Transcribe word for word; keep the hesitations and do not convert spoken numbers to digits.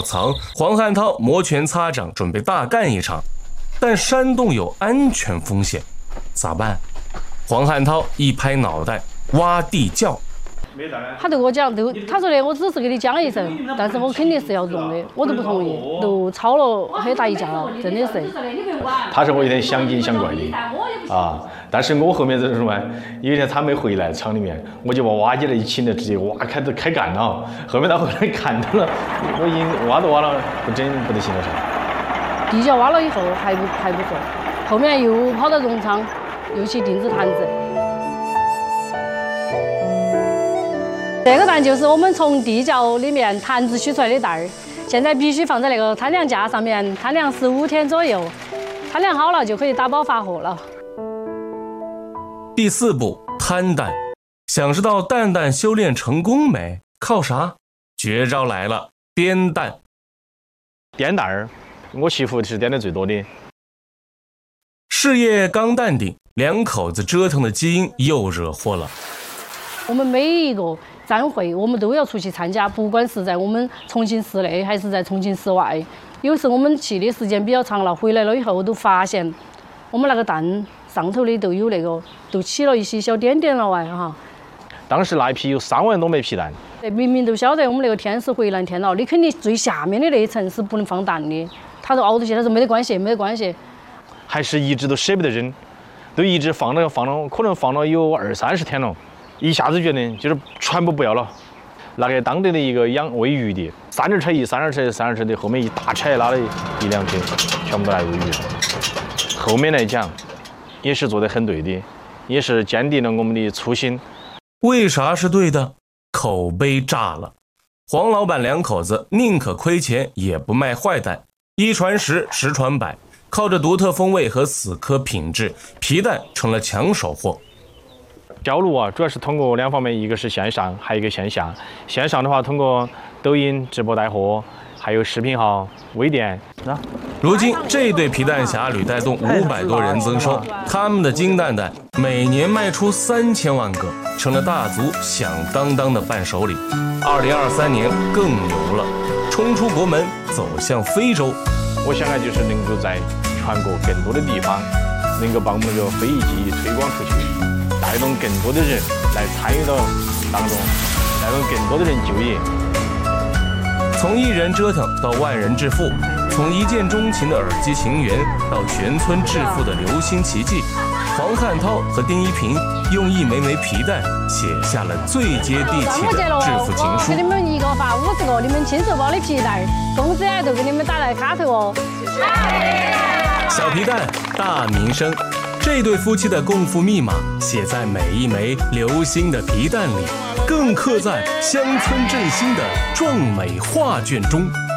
藏，黄汉涛摩拳擦掌，准备大干一场。但山洞有安全风险，咋办？黄汉涛一拍脑袋，挖地窖。 他对我讲，都他说的，我只是给你讲一声，但是我肯定是要用的，我都不同意，都吵了很大一架了，真的是。 他说我有点想精想怪的啊，但是我后面是什么？有一天他没回来厂里面，我就把挖机来一请的，直接挖开都开干了。后面他回来看到了，我已经挖都挖了，不整不得行了噻。 地窖挖了以后还不还不够，后面又跑到农场，又去钉子坛子。这个蛋就是我们从地窖里面坛子取出来的蛋儿，现在必须放在那个摊粮架上面，摊粮十五天左右，摊粮好了就可以打包发货了。 第四步，摊蛋。想知道蛋蛋修炼成功没？靠啥？绝招来了，颠蛋。 颠蛋儿，我媳妇是颠的最多的。 事业刚淡定，两口子折腾的基因又惹祸了。 我们每一个站会，我们都要出去参加，不管是在我们重庆市内还是在重庆市外。有时我们去的时间比较长了，回来了以后都发现，我们那个蛋上头的都有那个，都起了一些小点点了哇哈。 当时那一批有三万多枚皮蛋。 明明都晓得我们那个天是回南天了，你肯定最下面的那一层是不能放蛋的。他都熬着去，他说没得关系，没得关系。 还是一直都舍不得扔，都一直放了放了，可能放了有二三十天了。一下子决定就是全部不要了，拿给当地的一个养喂鱼的，三轮车一三轮车三轮车的，后面一大车拉了一辆车，全部都来喂鱼了。后面来讲，也是做得很对的，也是坚定了我们的初心。 为啥是对的？口碑炸了。黄老板两口子宁可亏钱也不卖坏蛋，一传十，十传百，靠着独特风味和死磕品质，皮蛋成了抢手货。 销路啊，主要是通过两方面，一个是线上，还有一个线下。线上的话，通过抖音直播带货，还有视频号、微店。啊， 如今这对皮蛋侠屡带动五百多人增收，他们的金蛋蛋每年卖出三千万个，成了大族响当当的伴手礼。二零二三年更牛了，冲出国门，走向非洲。 我想啊，就是能够在全国更多的地方，能够把我们这个非遗技艺推广出去。带动更多的人来参与到当中，带动更多的人就业。 从一人折腾到万人致富，从一见钟情的耳机情缘到全村致富的流星奇迹，黄汉涛和丁一平用一枚枚皮蛋写下了最接地气的致富情书。 给你们一个发五十个你们亲手包的皮蛋，工资都给你们打来卡头哦。 小皮蛋大名声。这对夫妻的共富密码写在每一枚流星的皮蛋里，更刻在乡村振兴的壮美画卷中。